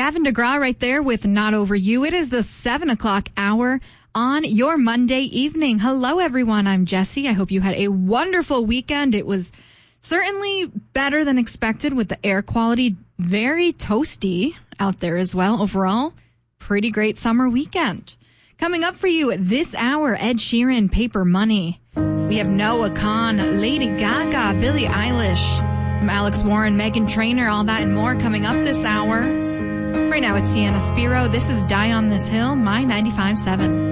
Gavin DeGraw right there with Not Over You. It is the 7 o'clock hour on your Monday evening. Hello, everyone. I'm Jessie. I hope you had a wonderful weekend. It was certainly better than expected with the air quality. Very toasty out there as well. Overall, pretty great summer weekend. Coming up for you this hour, Ed Sheeran, Paper Money. We have Noah Kahan, Lady Gaga, Billie Eilish, some Alex Warren, Meghan Trainor, all that and more coming up this hour. Right now it's Sienna Spiro. This is Die on This Hill, My 95.7.